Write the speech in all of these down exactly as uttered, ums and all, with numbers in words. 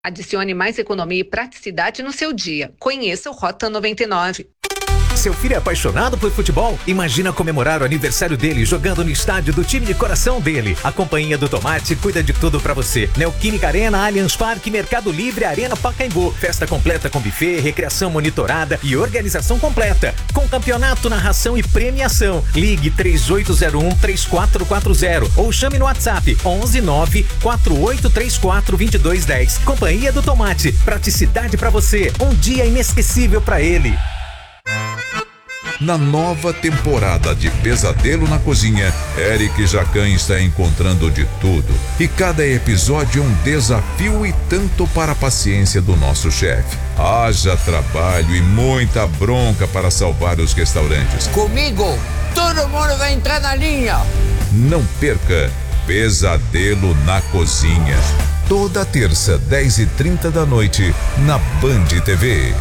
Adicione mais economia e praticidade no seu dia. Conheça o Rota noventa e nove. Seu filho é apaixonado por futebol? Imagina comemorar o aniversário dele jogando no estádio do time de coração dele. A Companhia do Tomate cuida de tudo pra você. Neoquímica Arena, Allianz Parque, Mercado Livre, Arena Pacaembu. Festa completa com buffet, recreação monitorada e organização completa. Com campeonato, narração e premiação. Ligue três oito zero um, três quatro quatro zero ou chame no WhatsApp onze nove quatro oito três quatro dois dois um zero. Companhia do Tomate. Praticidade pra você. Um dia inesquecível pra ele. Na nova temporada de Pesadelo na Cozinha, Eric Jacan está encontrando de tudo. E cada episódio é um desafio e tanto para a paciência do nosso chefe. Haja trabalho e muita bronca para salvar os restaurantes. Comigo, todo mundo vai entrar na linha. Não perca Pesadelo na Cozinha. Toda terça, dez e trinta da noite, na Band T V.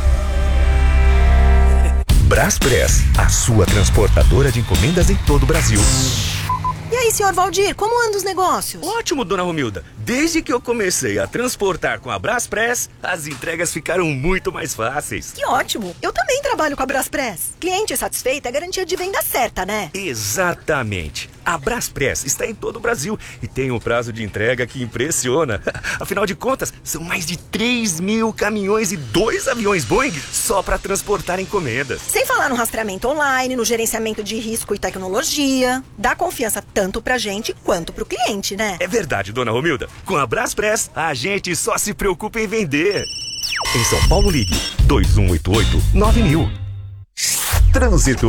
Braspress, a sua transportadora de encomendas em todo o Brasil. E aí, senhor Valdir, como andam os negócios? Ótimo, dona Romilda. Desde que eu comecei a transportar com a Braspress, as entregas ficaram muito mais fáceis. Que ótimo! Eu também trabalho com a Braspress. Cliente satisfeito é garantia de venda certa, né? Exatamente. A Braspress está em todo o Brasil e tem um prazo de entrega que impressiona. Afinal de contas, são mais de três mil caminhões e dois aviões Boeing só para transportar encomendas. Sem falar no rastreamento online, no gerenciamento de risco e tecnologia. Dá confiança tanto pra gente quanto pro cliente, né? É verdade, dona Romilda. Com a Braspress, a gente só se preocupa em vender. Em São Paulo, ligue dois um oito oito nove mil. Trânsito.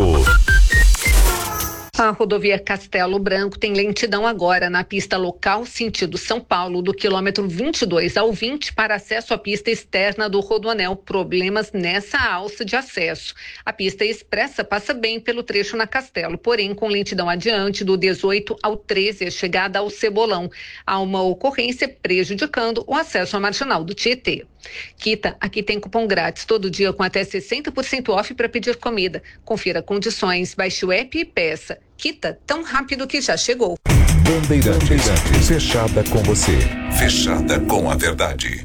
A rodovia Castelo Branco tem lentidão agora na pista local sentido São Paulo, do quilômetro vinte e dois ao vinte, para acesso à pista externa do Rodoanel. Problemas nessa alça de acesso. A pista expressa passa bem pelo trecho na Castelo, porém com lentidão adiante do dezoito ao treze, a chegada ao Cebolão. Há uma ocorrência prejudicando o acesso à marginal do Tietê. Quita, aqui tem cupom grátis todo dia com até sessenta por cento off para pedir comida. Confira condições, baixe o app e peça. Quita, tão rápido que já chegou. Bandeirantes, Bandeirantes, fechada com você. Fechada com a verdade.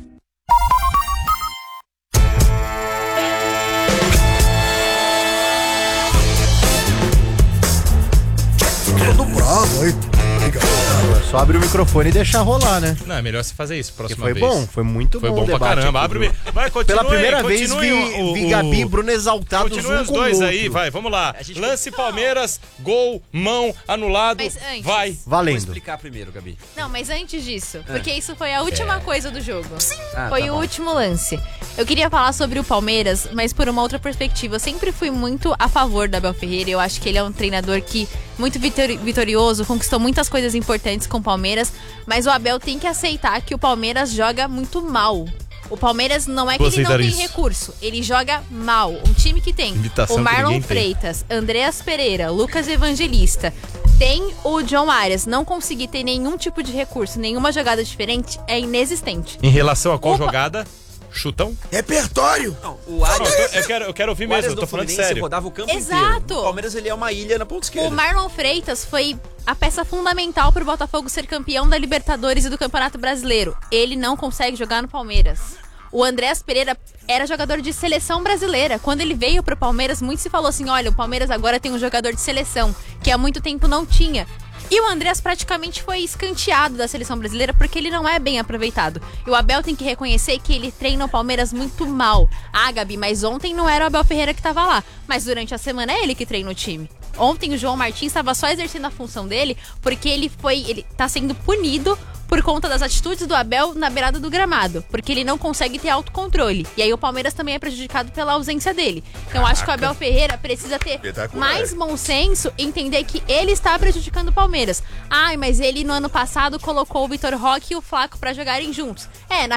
Todo bravo, hein? É só abrir o microfone e deixar rolar, né? Não, é melhor você fazer isso próxima foi vez. Foi bom, foi muito foi bom. Foi bom pra caramba. Aqui, Abre o... Vai, continue. Pela primeira vez vi, o, vi Gabi e Bruno exaltados continue um os com dois o aí, outro. vai, vamos lá. Lance Palmeiras, gol, mão, anulado, mas antes, vai. Valendo. Vou explicar primeiro, Gabi. Não, mas antes disso, porque isso foi a última É. coisa do jogo. Sim. Ah, foi tá o bom. último lance. Eu queria falar sobre o Palmeiras, mas por uma outra perspectiva. Eu sempre fui muito a favor do Abel Ferreira. Eu acho que ele é um treinador que muito vitori- vitorioso, conquistou muitas coisas importantes com o Palmeiras, mas o Abel tem que aceitar que o Palmeiras joga muito mal. O Palmeiras não é que ele não tem isso. recurso, ele joga mal. Um time que tem Imitação o que Marlon ninguém tem. Freitas, Andreas Pereira, Lucas Evangelista, tem o John Arias, não conseguir ter nenhum tipo de recurso, nenhuma jogada diferente, é inexistente. Em relação a qual Opa. jogada? Chutão? Repertório! Não, o Arias, Não, eu, tô- eu quero, eu quero ouvir o mesmo, Arias eu tô do falando Fluminense sério. rodava o campo Exato. inteiro. O Palmeiras, ele é uma ilha na ponta esquerda. O Marlon Freitas foi a peça fundamental para o Botafogo ser campeão da Libertadores e do Campeonato Brasileiro. Ele não consegue jogar no Palmeiras. O Andreas Pereira era jogador de seleção brasileira. Quando ele veio pro Palmeiras, muito se falou assim, olha, o Palmeiras agora tem um jogador de seleção, que há muito tempo não tinha. E o Andreas praticamente foi escanteado da seleção brasileira porque ele não é bem aproveitado. E o Abel tem que reconhecer que ele treina o Palmeiras muito mal. Ah, Gabi, mas ontem não era o Abel Ferreira que estava lá. Mas durante a semana é ele que treina o time. Ontem o João Martins estava só exercendo a função dele porque ele foi, ele tá sendo punido por conta das atitudes do Abel na beirada do gramado, porque ele não consegue ter autocontrole. E aí o Palmeiras também é prejudicado pela ausência dele. Então eu acho que o Abel Ferreira precisa ter mais bom senso e entender que ele está prejudicando o Palmeiras. Ai, mas ele no ano passado colocou o Vitor Roque e o Flaco para jogarem juntos. É, na